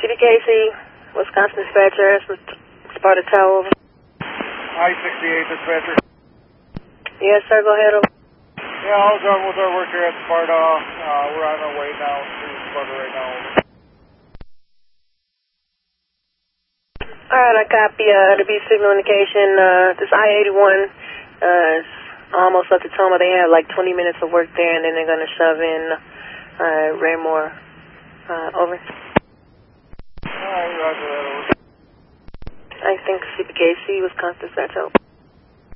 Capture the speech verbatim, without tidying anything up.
C B K C, Wisconsin dispatcher, Sparta Tower. I sixty-eight dispatcher. Yes, sir, go ahead. Over. Yeah, all done with our work here at Sparta. Uh, we're on our way now to Sparta right now. Alright, I copy uh, the B signal indication. Uh, this I eighty-one uh, is almost up to Toma. They have like twenty minutes of work there, and then they're going to shove in uh, Raymore. Uh, over. Alright, roger that, over. I think C B K C, Wisconsin dispatcher.